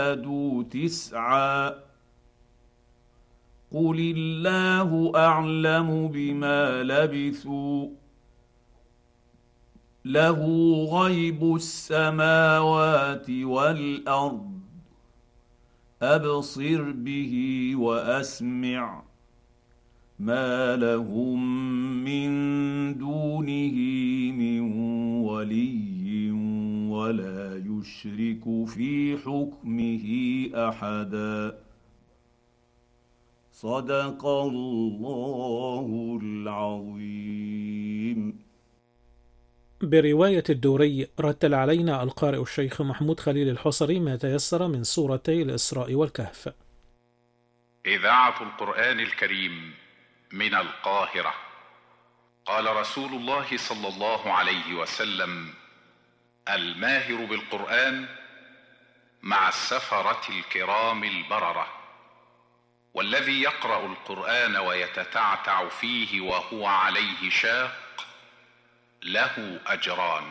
وازدادوا تسعا قل الله اعلم بما لبثوا له غيب السماوات والارض ابصر به واسمع ما لهم من دونه من ولي ولا يشرك في حكمه احدا صدق الله العظيم. برواية الدوري رتل علينا القارئ الشيخ محمود خليل الحصري ما تيسر من سورتي الإسراء والكهف. إذاعة القرآن الكريم من القاهرة. قال رسول الله صلى الله عليه وسلم: الماهر بالقرآن مع السفرة الكرام البررة، والذي يقرأ القرآن ويتتعتع فيه وهو عليه شاق له أجران.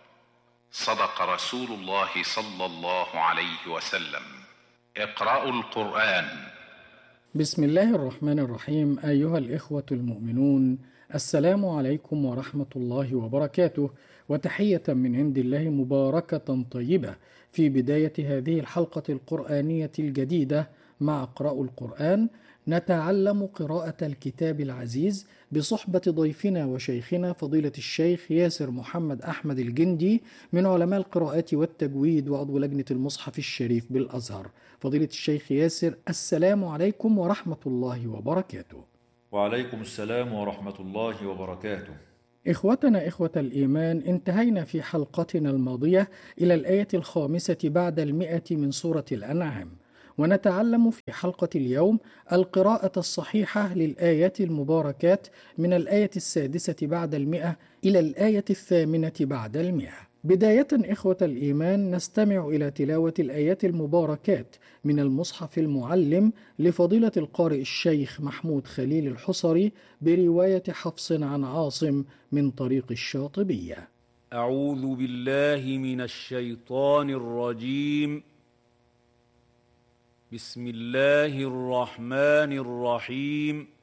صدق رسول الله صلى الله عليه وسلم. اقرأوا القرآن. بسم الله الرحمن الرحيم. أيها الإخوة المؤمنون، السلام عليكم ورحمة الله وبركاته، وتحية من عند الله مباركة طيبة في بداية هذه الحلقة القرآنية الجديدة مع اقرأوا القرآن. نتعلم قراءة الكتاب العزيز بصحبة ضيفنا وشيخنا فضيلة الشيخ ياسر محمد أحمد الجندي من علماء القراءات والتجويد وعضو لجنة المصحف الشريف بالأزهر. فضيلة الشيخ ياسر، السلام عليكم ورحمة الله وبركاته. وعليكم السلام ورحمة الله وبركاته. إخوتنا إخوة الإيمان، انتهينا في حلقتنا الماضية إلى الآية 5 بعد 100 من سورة الأنعام، ونتعلم في حلقة اليوم القراءة الصحيحة للآيات المباركات من الآية 6 بعد 100 إلى الآية 8 بعد 100. بداية إخوة الإيمان، نستمع إلى تلاوة الآيات المباركات من المصحف المعلم لفضيلة القارئ الشيخ محمود خليل الحصري برواية حفص عن عاصم من طريق الشاطبية. أعوذ بالله من الشيطان الرجيم. بسم الله الرحمن الرحيم.